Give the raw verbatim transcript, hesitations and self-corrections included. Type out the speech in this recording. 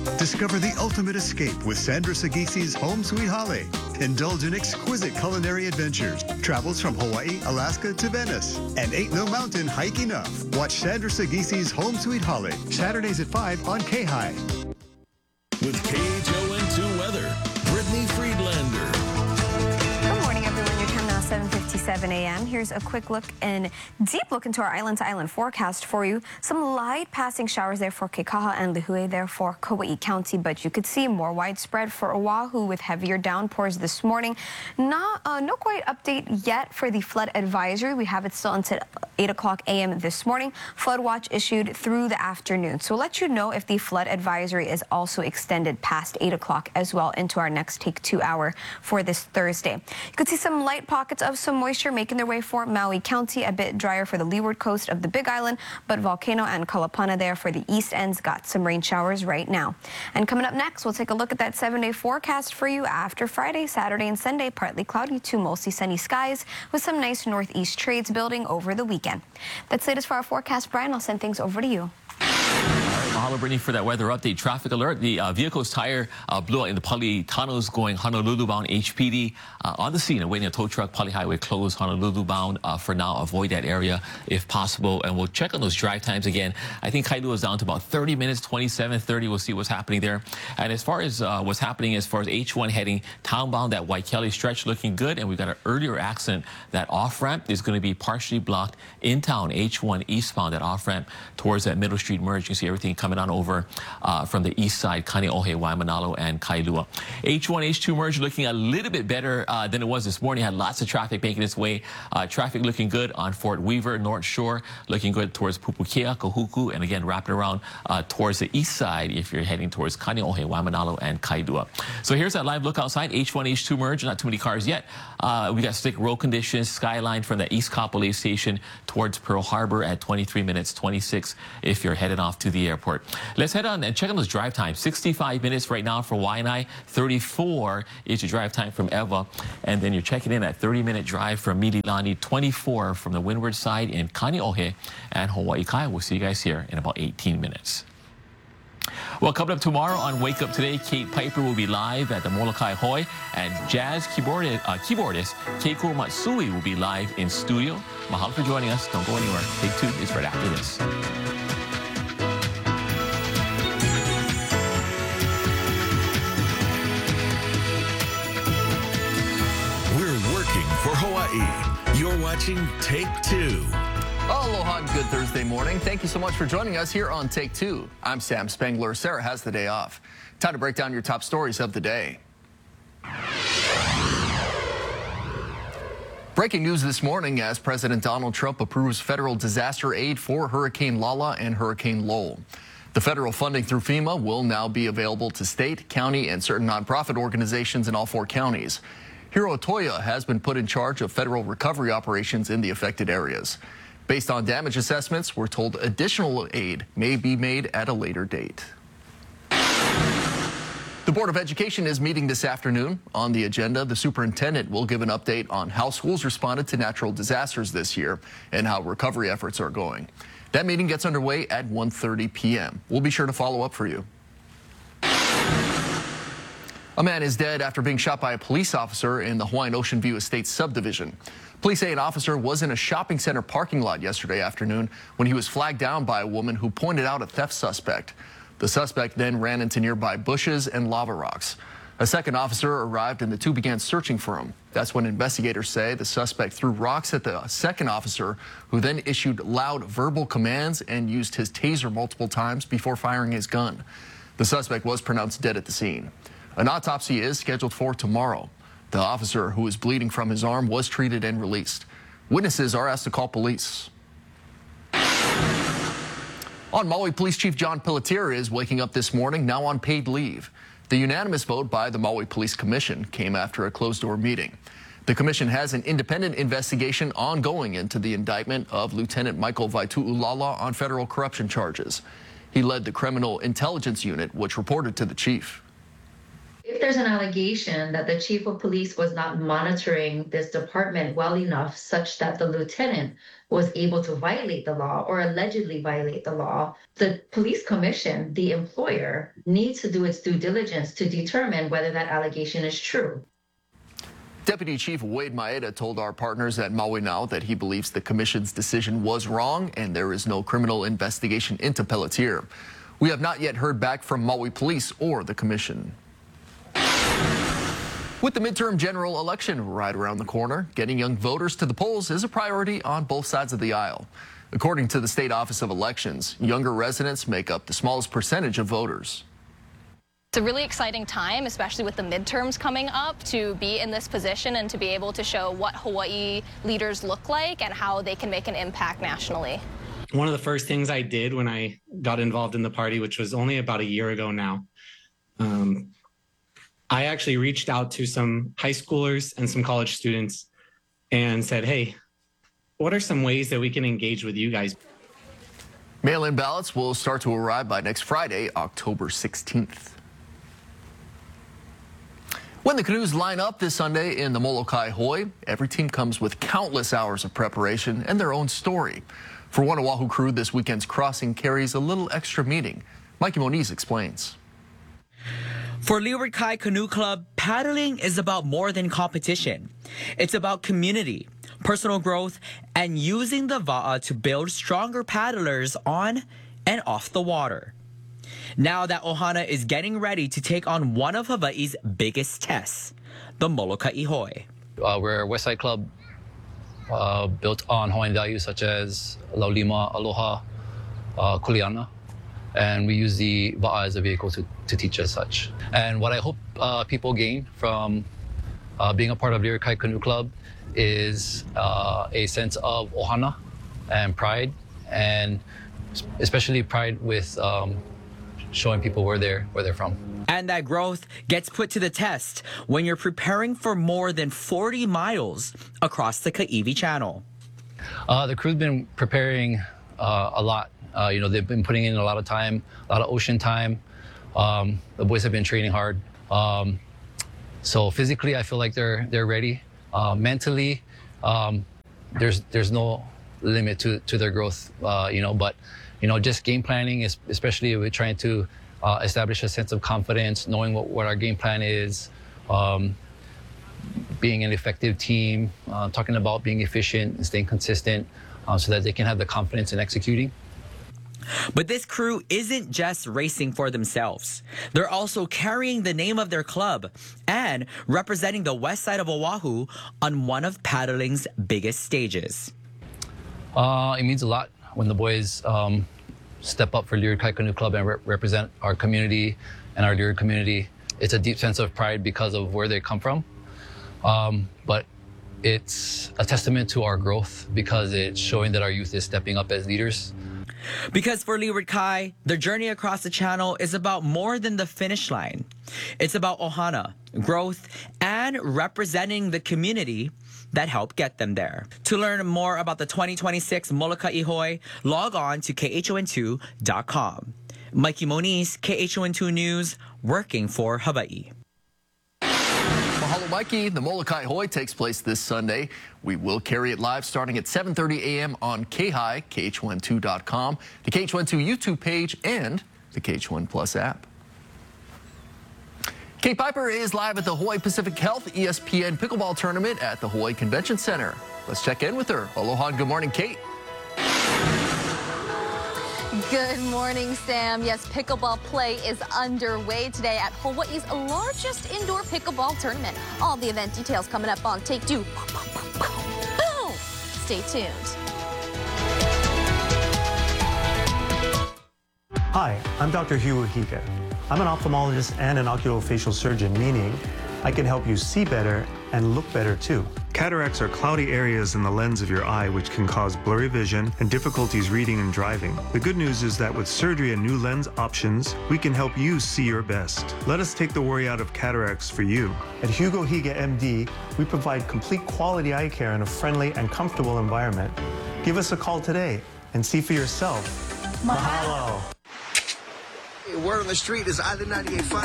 Discover the ultimate escape with Sandra Sagisi's Home Sweet Holiday. Indulge in exquisite culinary adventures. Travels from Hawaii, Alaska to Venice. And ain't no mountain hike enough. Watch Sandra Sagisi's Home Sweet Holiday. Saturdays at five on K-High. With K H O N two weather, Brittany Friedlander. Good morning, everyone. Your time now, seven fifty-seven a m Here's a quick look and deep look into our island-to-island forecast for you. Some light passing showers there for Kekaha and Lihue there for Kauai County, but you could see more widespread for Oahu with heavier downpours this morning. Not, uh, no quite update yet for the flood advisory. We have it still until eight o'clock a m this morning. Flood watch issued through the afternoon. So we'll let you know if the flood advisory is also extended past eight o'clock as well into our next Take Two hour for this Thursday. You could see some light pockets of some moisture making their way for Maui County, a bit drier for the leeward coast of the Big Island, but Volcano and Kalapana there for the east ends got some rain showers right now. And coming up next, we'll take a look at that seven-day forecast for you after Friday, Saturday, and Sunday. Partly cloudy to mostly sunny skies with some nice northeast trades building over the weekend. That's the latest for our forecast. Brian, I'll send things over to you. Mahalo, Brittany, for that weather update. Traffic alert. The uh, vehicle's tire uh, blew out in the Pali tunnels going Honolulu bound H P D. Uh, on the scene, awaiting a tow truck. Pali Highway closed Honolulu bound uh, for now. Avoid that area if possible. And we'll check on those drive times again. I think Kailua is down to about thirty minutes, twenty-seven thirty. We'll see what's happening there. And as far as uh, what's happening as far as H one heading townbound, that Waikele stretch looking good. And we've got an earlier accident. That off-ramp is going to be partially blocked in town. H one eastbound, that off-ramp towards that Middle Street merge. You can see everything coming on over uh, from the east side, Kaneohe, Waimanalo, and Kailua. H one, H two merge looking a little bit better uh, than it was this morning. Had lots of traffic making its way. Uh, traffic looking good on Fort Weaver, North Shore, looking good towards Pupukea, Kahuku, and again, wrapping around uh, towards the east side if you're heading towards Kaneohe, Waimanalo, and Kailua. So here's that live look outside. H one, H two merge, not too many cars yet. Uh, we got slick road conditions, skyline from the East Kapolei Station towards Pearl Harbor at twenty-three minutes, twenty-six if you're headed off to the airport. Let's head on and check on those drive times. sixty-five minutes right now for Waianae. thirty-four is your drive time from Ewa. And then you're checking in at thirty minute drive from Mililani. twenty-four from the windward side in Kaneohe and Hawaii Kai. We'll see you guys here in about eighteen minutes. Well, coming up tomorrow on Wake Up Today, Kate Piper will be live at the Molokai Hoi, and jazz keyboardist, uh, keyboardist Keiko Matsui will be live in studio. Mahalo for joining us. Don't go anywhere. Take Two is right after this. We're working for Hawaii. You're watching Take Two. Aloha and good Thursday morning. Thank you so much for joining us here on Take Two. I'm Sam Spangler. Sarah has the day off. Time to break down your top stories of the day. Breaking news this morning as President Donald Trump approves federal disaster aid for Hurricane Lala and Hurricane Lowell. The federal funding through FEMA will now be available to state, county, and certain nonprofit organizations in all four counties. Hiro Otoya has been put in charge of federal recovery operations in the affected areas. Based on damage assessments, we're told additional aid may be made at a later date. The Board of Education is meeting this afternoon. On the agenda, the superintendent will give an update on how schools responded to natural disasters this year and how recovery efforts are going. That meeting gets underway at one thirty p m We'll be sure to follow up for you. A man is dead after being shot by a police officer in the Hawaiian Ocean View Estates subdivision. Police say an officer was in a shopping center parking lot yesterday afternoon when he was flagged down by a woman who pointed out a theft suspect. The suspect then ran into nearby bushes and lava rocks. A second officer arrived and the two began searching for him. That's when investigators say the suspect threw rocks at the second officer, who then issued loud verbal commands and used his taser multiple times before firing his gun. The suspect was pronounced dead at the scene. An autopsy is scheduled for tomorrow. The officer, who was bleeding from his arm, was treated and released. Witnesses are asked to call police. On Maui, Police Chief John Pelletier is waking up this morning, now on paid leave. The unanimous vote by the Maui Police Commission came after a closed-door meeting. The commission has an independent investigation ongoing into the indictment of Lieutenant Michael Vaitu'ulala on federal corruption charges. He led the Criminal Intelligence Unit, which reported to the chief. If there's an allegation that the chief of police was not monitoring this department well enough such that the lieutenant was able to violate the law or allegedly violate the law, the police commission, the employer, needs to do its due diligence to determine whether that allegation is true. Deputy Chief Wade Maeda told our partners at Maui Now that he believes the commission's decision was wrong and there is no criminal investigation into Pelletier. We have not yet heard back from Maui Police or the commission. With the midterm general election right around the corner, getting young voters to the polls is a priority on both sides of the aisle. According to the State Office of Elections, younger residents make up the smallest percentage of voters. It's a really exciting time, especially with the midterms coming up, to be in this position and to be able to show what Hawaii leaders look like and how they can make an impact nationally. One of the first things I did when I got involved in the party, which was only about a year ago now, um, I actually reached out to some high schoolers and some college students and said, hey, what are some ways that we can engage with you guys? Mail-in ballots will start to arrive by next Friday, October sixteenth. When the canoes line up this Sunday in the Molokai Hoi, every team comes with countless hours of preparation and their own story. For one Oahu crew, this weekend's crossing carries a little extra meaning. Mikey Moniz explains. For Leeward Kai Canoe Club, paddling is about more than competition. It's about community, personal growth, and using the va'a to build stronger paddlers on and off the water. Now that Ohana is getting ready to take on one of Hawaii's biggest tests, the Molokai Hoi. Uh, we're a Westside Club uh, built on Hawaiian values such as laulima, aloha, uh, kuleana. And we use the va'a as a vehicle to, to teach us such. And what I hope uh, people gain from uh, being a part of Leeward Kai Canoe Club is uh, a sense of ohana and pride, and especially pride with um, showing people where they're, where they're from. And that growth gets put to the test when you're preparing for more than forty miles across the Kaiwi Channel. Uh, the crew's been preparing uh, a lot. Uh, you know, they've been putting in a lot of time, a lot of ocean time. Um, the boys have been training hard. Um, so physically, I feel like they're they're ready. Uh, mentally, um, there's there's no limit to to their growth. Uh, you know, but you know, just game planning, is, especially with trying to uh, establish a sense of confidence, knowing what, what our game plan is, um, being an effective team, uh, talking about being efficient and staying consistent, uh, so that they can have the confidence in executing. But this crew isn't just racing for themselves. They're also carrying the name of their club and representing the west side of Oahu on one of paddling's biggest stages. Uh, it means a lot when the boys um, step up for Leeward Kai Canoe Club and re represent our community and our Leeward community. It's a deep sense of pride because of where they come from. Um, but it's a testament to our growth because it's showing that our youth is stepping up as leaders. Because for Leeward Kai, their journey across the channel is about more than the finish line. It's about ohana, growth, and representing the community that helped get them there. To learn more about the twenty twenty-six Molokai Hoi, log on to K H O N two dot com. Mikey Moniz, K H O N two News, working for Hawaii. Mahalo, Mikey. The Molokai Hoi takes place this Sunday. We will carry it live starting at seven thirty a m on K H I, K H O N two dot com, the K H O N two YouTube page, and the K H one Plus app. Kate Piper is live at the Hawaii Pacific Health E S P N Pickleball Tournament at the Hawaii Convention Center. Let's check in with her. Aloha and good morning, Kate. Good morning, Sam. Yes, pickleball play is underway today at Hawaii's largest indoor pickleball tournament. All the event details coming up on Take Two. Boom! Stay tuned. Hi, I'm Doctor Hugo Higa. I'm an ophthalmologist and an oculofacial surgeon, meaning I can help you see better and look better too. Cataracts are cloudy areas in the lens of your eye which can cause blurry vision and difficulties reading and driving. The good news is that with surgery and new lens options, we can help you see your best. Let us take the worry out of cataracts for you. At Hugo Higa M D, we provide complete quality eye care in a friendly and comfortable environment. Give us a call today and see for yourself. Mahalo. Word on the street is Island ninety-eight point five.